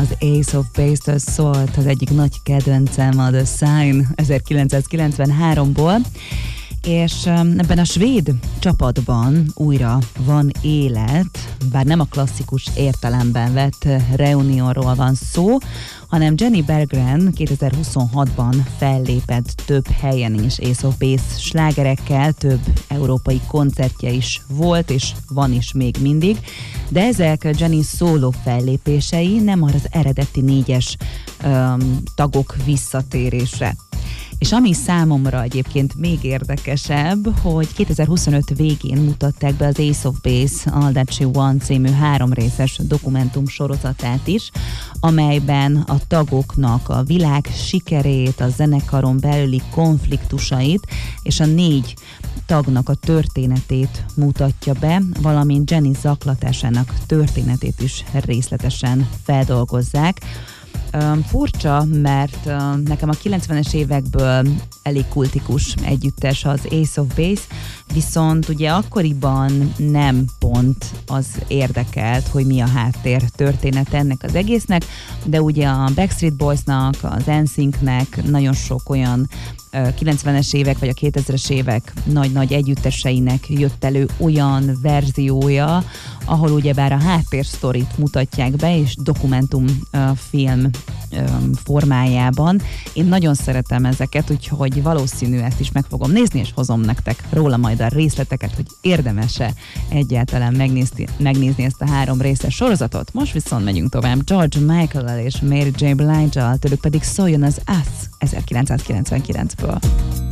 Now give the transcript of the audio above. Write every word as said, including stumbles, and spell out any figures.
az Ace of Base-től szólt az egyik nagy kedvencem, a The Sign ezerkilencszázkilencvenháromból, és ebben a svéd csapatban újra van élet, bár nem a klasszikus értelemben vett reunionról van szó, hanem Jenny Berggren kétezer-huszonhatban fellépett több helyen is Ace of Base slágerekkel, több európai koncertje is volt, és van is még mindig, de ezek Jenny szóló fellépései, nem az eredeti négyes um, tagok visszatérésre. És ami számomra egyébként még érdekesebb, hogy kétezer-huszonöt végén mutatták be az Ace of Base All That She Wants című háromrészes dokumentum sorozatát is, amelyben a tagoknak a világ sikerét, a zenekaron belüli konfliktusait és a négy tagnak a történetét mutatja be, valamint Jenny zaklatásának történetét is részletesen feldolgozzák. Um, furcsa, mert uh, nekem a kilencvenes évekből elég kultikus együttes az Ace of Base, viszont ugye akkoriban nem pont az érdekelt, hogy mi a háttér történet ennek az egésznek, de ugye a Backstreet Boysnak, az en szinknek nagyon sok olyan uh, kilencvenes évek vagy a kétezres évek nagy-nagy együtteseinek jött elő olyan verziója, ahol ugyebár a háttérsztorit mutatják be, és dokumentumfilm formájában. Én nagyon szeretem ezeket, úgyhogy valószínű ezt is meg fogom nézni, és hozom nektek róla majd a részleteket, hogy érdemes-e egyáltalán megnézni, megnézni ezt a három részes sorozatot. Most viszont megyünk tovább George Michael-el és Mary J. Blige-al, tőlük pedig szóljon az Us ezerkilencszázkilencvenkilencből.